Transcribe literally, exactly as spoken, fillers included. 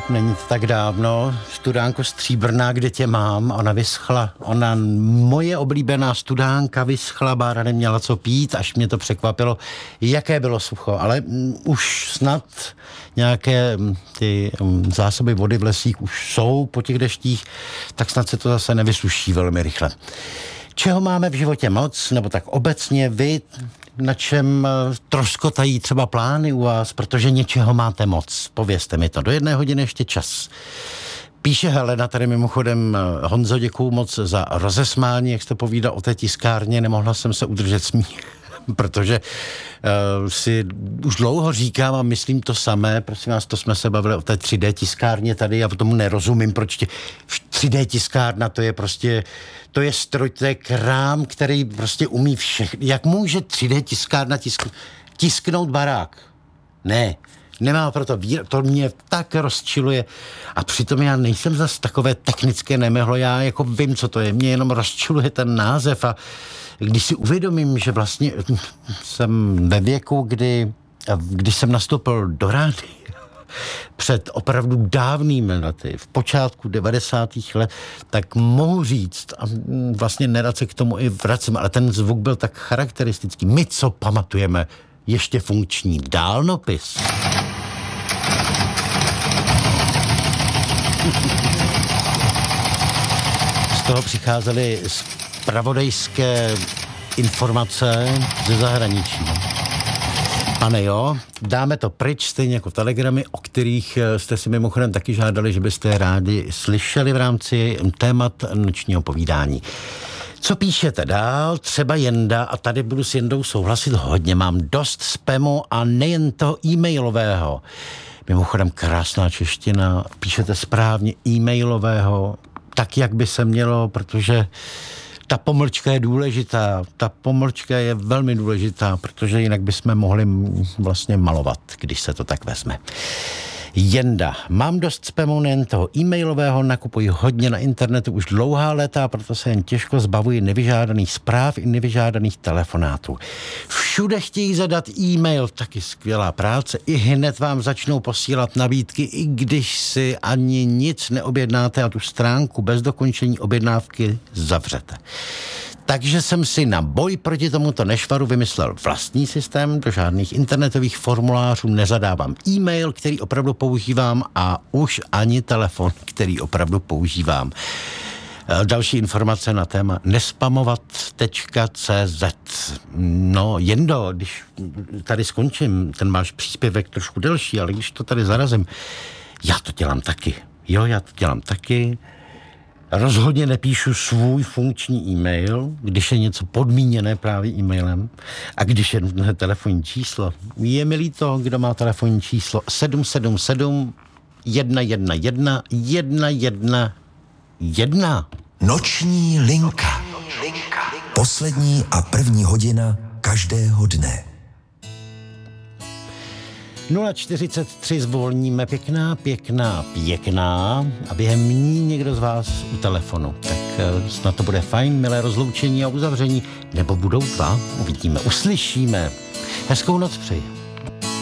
není to tak dávno, studánko stříbrná, kde tě mám, ona vyschla, ona, moje oblíbená studánka vyschla, Bára neměla co pít, až mě to překvapilo, jaké bylo sucho, ale m, už snad nějaké m, ty m, zásoby vody v lesích už jsou po těch deštích, tak snad se to zase nevysuší velmi rychle. Čeho máme v životě moc, nebo tak obecně vy, na čem troskotají třeba plány u vás, protože něčeho máte moc. Povězte mi to. Do jedné hodiny ještě čas. Píše Helena, tady mimochodem, Honzo, děkuju moc za rozesmání, jak jste povídal o té tiskárně, nemohla jsem se udržet smích, protože uh, si už dlouho říkám a myslím to samé, prosím vás, to jsme se bavili o té tři dé tiskárně tady, já tomu nerozumím, proč tě, tři dé tiskárna, to je prostě, to je stroj, to je krám, který prostě umí všechno. Jak může tři dé tiskárna tisk, tisknout barák? Ne, nemá proto vír, to mě tak rozčiluje a přitom já nejsem zas takové technické nemehlo, já jako vím, co to je, mě jenom rozčiluje ten název a když si uvědomím, že vlastně jsem ve věku, kdy, když jsem nastoupil do rádia před opravdu dávnými lety, v počátku devadesátých let, tak mohu říct, a vlastně nerad se k tomu i vracím, ale ten zvuk byl tak charakteristický. My, co pamatujeme, ještě funkční dálnopis. Z toho přicházely zpravodajské informace ze zahraničí. Pane jo, dáme to pryč, stejně jako telegramy, o kterých jste si mimochodem taky žádali, že byste rádi slyšeli v rámci témat nočního povídání. Co píšete dál? Třeba Jenda, a tady budu s Jendou souhlasit hodně, mám dost spamu a nejen toho e-mailového. Mimochodem krásná čeština, píšete správně e-mailového, tak, jak by se mělo, protože ta pomlčka je důležitá, ta pomlčka je velmi důležitá, protože jinak bychom mohli vlastně malovat, když se to tak vezme. Jenda. Mám dost spamu nejen toho e-mailového, nakupuji hodně na internetu už dlouhá léta, proto se jen těžko zbavuji nevyžádaných zpráv i nevyžádaných telefonátů. Všude chtějí zadat e-mail, taky skvělá práce, i hned vám začnou posílat nabídky, i když si ani nic neobjednáte a tu stránku bez dokončení objednávky zavřete. Takže jsem si na boj proti tomuto nešvaru vymyslel vlastní systém, do žádných internetových formulářů nezadávám e-mail, který opravdu používám a už ani telefon, který opravdu používám. Další informace na téma nespamovat tečka cé zet. No, Jendo, když tady skončím, ten máš příspěvek trošku delší, ale když to tady zarazím, já to dělám taky. Jo, já to dělám taky. Rozhodně nepíšu svůj funkční e-mail, když je něco podmíněné právě e-mailem a když je nutné telefonní číslo. Je mi líto, kdo má telefonní číslo sedm sedm sedm jedna jedna jedna jedna jedna jedna. Noční linka. Poslední a první hodina každého dne. nula čtyřicet tři zvolníme pěkná, pěkná, pěkná a během ní někdo z vás u telefonu. Tak snad to bude fajn, milé rozloučení a uzavření, nebo budou dva, uvidíme, uslyšíme. Hezkou noc přeji.